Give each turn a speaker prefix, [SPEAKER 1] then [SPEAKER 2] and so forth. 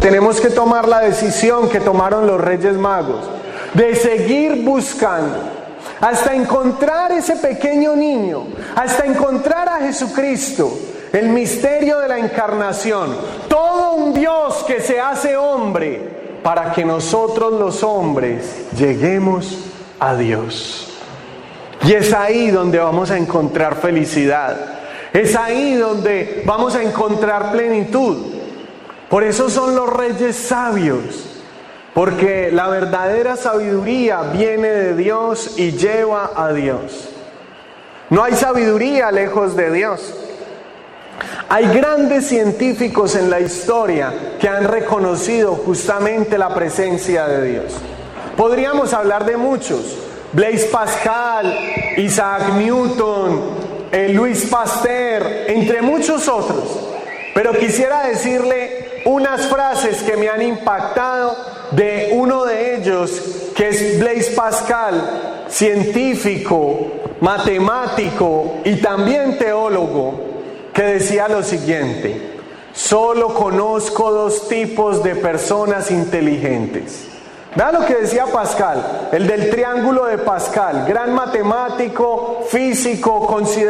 [SPEAKER 1] tenemos que tomar la decisión que tomaron los Reyes Magos, de seguir buscando, hasta encontrar ese pequeño niño, hasta encontrar a Jesucristo, el misterio de la encarnación, todo un Dios que se hace hombre, para que nosotros los hombres lleguemos a Dios. Y es ahí donde vamos a encontrar felicidad, es ahí donde vamos a encontrar plenitud. Por eso son los reyes sabios, porque la verdadera sabiduría viene de Dios y lleva a Dios. No hay sabiduría lejos de Dios. Hay grandes científicos en la historia que han reconocido justamente la presencia de Dios. Podríamos hablar de muchos: Blaise Pascal, Isaac Newton, Louis Pasteur, entre muchos otros. Pero quisiera decirle unas frases que me han impactado de uno de ellos, que es Blaise Pascal, científico, matemático y también teólogo, que decía lo siguiente: solo conozco dos tipos de personas inteligentes. Vean lo que decía Pascal, el del triángulo de Pascal, gran matemático, físico, considerado